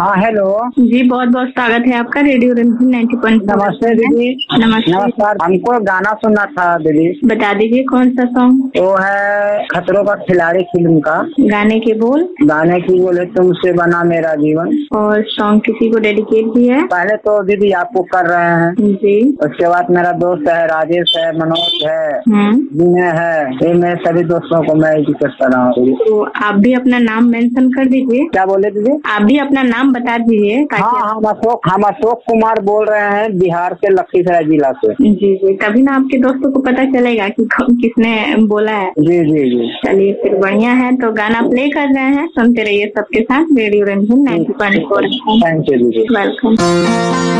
हाँ हेलो। जी बहुत बहुत स्वागत है आपका रेडियो रंजीत 90.4। नमस्ते दीदी। नमस्ते। नमस्कार। हमको गाना सुनना था दीदी। बता दीजिए कौन सा सॉन्ग। वो है खतरों का खिलाड़ी फिल्म का। गाने के बोल। गाने की बोले तुमसे बना मेरा जीवन। और सॉन्ग किसी को डेडिकेट भी है। पहले तो दीदी आपको कर रहे हैं जी। उसके बाद मेरा दोस्त है राजेश है, मनोज है, विनय है, ये मैं सभी दोस्तों को मैं रिक्वेस्ट कर रहा हूँ। तो आप भी अपना नाम मेंशन कर दीजिए। क्या बोले दीदी? आप भी अपना नाम बता दीजिए। हाँ हम अशोक कुमार बोल रहे हैं बिहार के लखीसराय जिला से। जी जी, तभी ना आपके दोस्तों को पता चलेगा कि किसने बोला है। जी जी जी। चलिए फिर बढ़िया है, तो गाना प्ले कर रहे हैं, सुनते रहिए सबके साथ रेडियो रंजीत 90.4। थैंक यू दीदी। वेलकम।